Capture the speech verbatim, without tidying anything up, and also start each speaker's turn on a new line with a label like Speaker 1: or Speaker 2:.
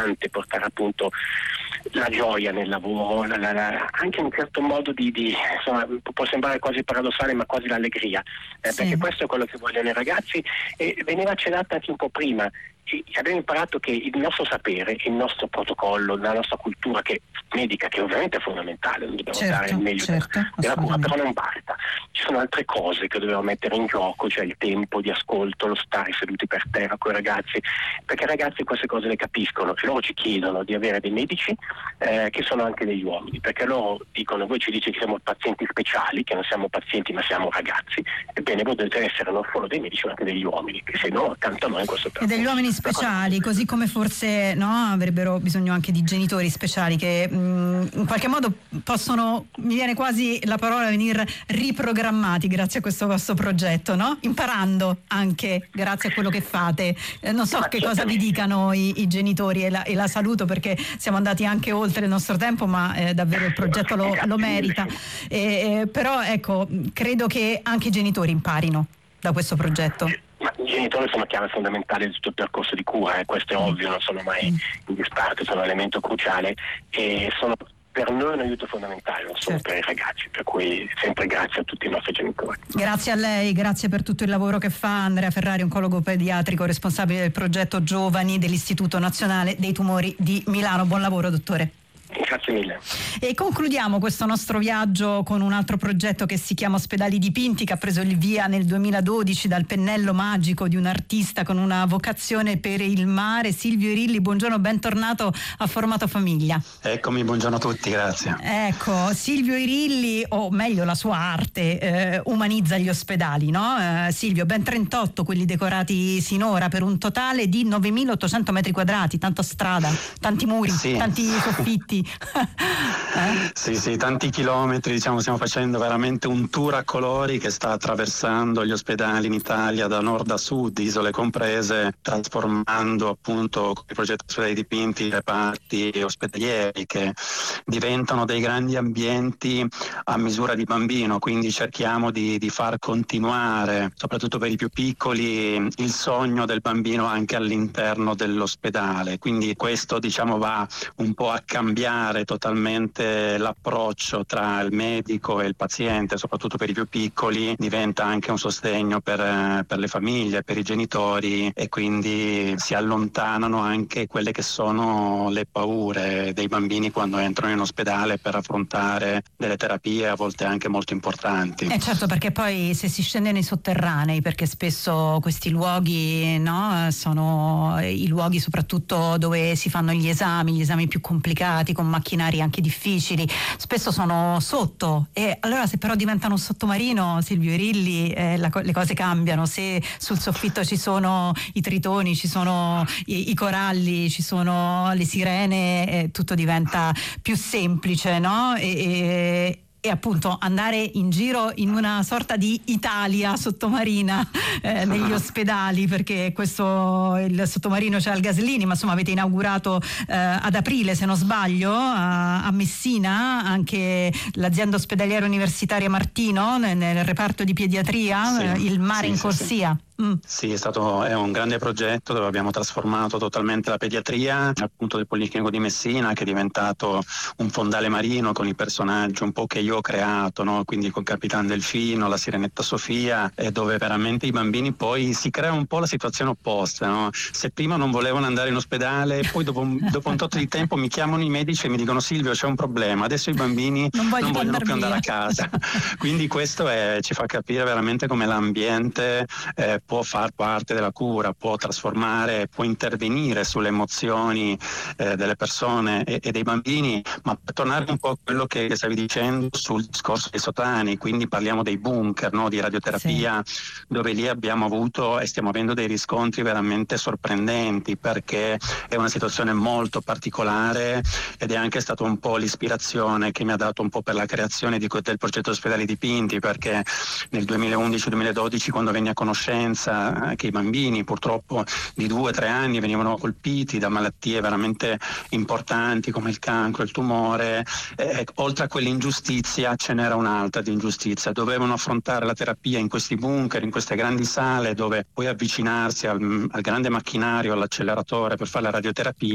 Speaker 1: importante portare appunto la gioia nel lavoro, la, la, la, anche un certo modo di, di insomma, può sembrare quasi paradossale, ma quasi l'allegria, eh,
Speaker 2: sì.
Speaker 1: perché questo è quello che vogliono i ragazzi, e veniva accennato anche un po' prima. Abbiamo imparato che il nostro sapere, il nostro protocollo, la nostra cultura che medica, che ovviamente è fondamentale, non dobbiamo
Speaker 2: certo,
Speaker 1: dare il meglio
Speaker 2: certo,
Speaker 1: della cura, però non basta. Ci sono altre cose che dobbiamo mettere in gioco, cioè il tempo di ascolto, lo stare seduti per terra con i ragazzi, perché i ragazzi queste cose le capiscono e loro ci chiedono di avere dei medici eh, che sono anche degli uomini, perché loro dicono: voi ci dite che siamo pazienti speciali, che non siamo pazienti ma siamo ragazzi, ebbene voi dovete essere non solo dei medici ma anche degli uomini, che se no accanto a noi in questo percorso.
Speaker 2: E degli uomini speciali, così come forse no, avrebbero bisogno anche di genitori speciali che mh, in qualche modo possono, mi viene quasi la parola, venire riprogrammati grazie a questo vostro progetto, no? Imparando anche grazie a quello che fate. Eh, non so che cosa vi dicano i, i genitori, e la, e la saluto perché siamo andati anche oltre il nostro tempo, ma eh, davvero il progetto lo, lo merita. E, eh, però ecco, credo che anche i genitori imparino da questo progetto.
Speaker 1: Ma i genitori sono chiave fondamentale di tutto il percorso di cura, eh, questo è ovvio, non sono mai in disparte, sono un elemento cruciale e sono per noi un aiuto fondamentale, non solo
Speaker 2: certo.
Speaker 1: per i ragazzi, per cui sempre grazie a tutti i nostri genitori.
Speaker 2: Grazie a lei, grazie per tutto il lavoro che fa Andrea Ferrari, oncologo pediatrico, responsabile del progetto Giovani dell'Istituto Nazionale dei Tumori di Milano. Buon lavoro, dottore.
Speaker 1: Grazie mille.
Speaker 2: E concludiamo questo nostro viaggio con un altro progetto che si chiama Ospedali Dipinti, che ha preso il via nel duemiladodici dal pennello magico di un artista con una vocazione per il mare. Silvio Irilli, buongiorno, bentornato a Formato Famiglia.
Speaker 3: Eccomi, buongiorno a tutti, grazie.
Speaker 2: Ecco, Silvio Irilli, o meglio la sua arte, eh, umanizza gli ospedali, no? Eh, Silvio, ben trentotto quelli decorati sinora per un totale di novemilaottocento metri quadrati, tanta strada, tanti muri,
Speaker 3: sì.
Speaker 2: tanti soffitti. eh?
Speaker 3: Sì, sì, tanti chilometri, diciamo, stiamo facendo veramente un tour a colori che sta attraversando gli ospedali in Italia da nord a sud, isole comprese, trasformando appunto con il progetto Ospedali Dipinti i reparti ospedalieri che diventano dei grandi ambienti a misura di bambino, quindi cerchiamo di, di far continuare, soprattutto per i più piccoli, il sogno del bambino anche all'interno dell'ospedale, quindi questo diciamo va un po' a cambiare totalmente l'approccio tra il medico e il paziente, soprattutto per i più piccoli, diventa anche un sostegno per, per le famiglie, per i genitori, e quindi si allontanano anche quelle che sono le paure dei bambini quando entrano in ospedale per affrontare delle terapie a volte anche molto importanti.
Speaker 2: Eh certo, perché poi se si scende nei sotterranei, perché spesso questi luoghi, no, sono i luoghi soprattutto dove si fanno gli esami, gli esami più complicati, con macchinari anche difficili, spesso sono sotto, e allora se però diventano un sottomarino, Silvio Irilli, eh, la, le cose cambiano. Se sul soffitto ci sono i tritoni, ci sono i, i coralli, ci sono le sirene, eh, tutto diventa più semplice, no? E, e, e appunto andare in giro in una sorta di Italia sottomarina eh, negli ospedali, perché questo il sottomarino c'è al Gaslini, ma insomma avete inaugurato eh, ad aprile, se non sbaglio, a, a Messina anche l'azienda ospedaliera universitaria Martino nel, nel reparto di pediatria,
Speaker 3: sì,
Speaker 2: eh, il mare
Speaker 3: sì,
Speaker 2: in
Speaker 3: sì,
Speaker 2: corsia.
Speaker 3: Sì.
Speaker 2: Mm.
Speaker 3: Sì, è stato è un grande progetto dove abbiamo trasformato totalmente la pediatria, appunto del Policlinico di Messina, che è diventato un fondale marino con i personaggi un po' che io ho creato, no? Quindi con Capitan Delfino, la Sirenetta Sofia, e dove veramente i bambini poi si crea un po' la situazione opposta, no? Se prima non volevano andare in ospedale, poi dopo, dopo un tot di tempo mi chiamano i medici e mi dicono: Silvio, c'è un problema, adesso i bambini
Speaker 2: non,
Speaker 3: non vogliono più
Speaker 2: via.
Speaker 3: andare a casa. Quindi questo è, ci fa capire veramente come l'ambiente eh, può far parte della cura, può trasformare, può intervenire sulle emozioni eh, delle persone e, e dei bambini. Ma per tornare un po' a quello che stavi dicendo sul discorso dei sotterranei, quindi parliamo dei bunker, no, di radioterapia, sì. Dove lì abbiamo avuto e stiamo avendo dei riscontri veramente sorprendenti, perché è una situazione molto particolare ed è anche stato un po' l'ispirazione che mi ha dato un po' per la creazione di, del progetto Ospedali Dipinti, perché nel duemilaundici duemiladodici, quando venni a conoscenza che i bambini purtroppo di due o tre anni venivano colpiti da malattie veramente importanti come il cancro, il tumore, eh, oltre a quell'ingiustizia ce n'era un'altra di ingiustizia. Dovevano affrontare la terapia in questi bunker, in queste grandi sale, dove poi avvicinarsi al, al grande macchinario, all'acceleratore per fare la radioterapia